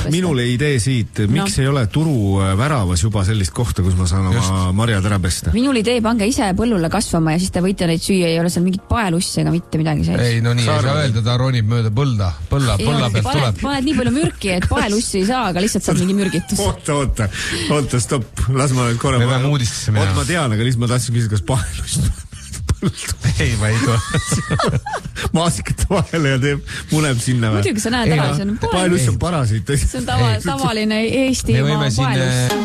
minule idee siit, miks ei ole turu väravas juba sellist kohta, kus ma saan oma marjad ära pesta? Minul idee, pange ise põllule kasvama ja siis te võite neid süüa, ei ole seal mingit paelussi ega mitte midagi sees. Ei, no nii ei saa öelda, ta ronib mööda põlla pealt tuleb. Paned nii palju mürki, et paelussi ei saa, aga lihtsalt saab mingi mürgitus. Oota, stopp, las ma nüüd korra. Me peame uudistesse minna. Ma tean, aga lihtsalt ma tahtsin küsida, kas paelussi ei, ma ei tule. Maasikate vahele ja muneb sinna. Muidugi sa näed ära, see on paelus on parasiit. See on tavaline Eestimaa paelus.